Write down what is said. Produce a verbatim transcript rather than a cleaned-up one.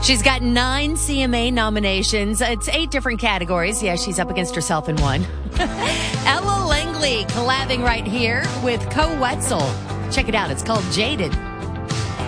She's got nine C M A nominations. It's eight different categories. Yeah, she's up against herself in one. Ella Langley collabing right here with Co Wetzel. Check it out. It's called Jaded.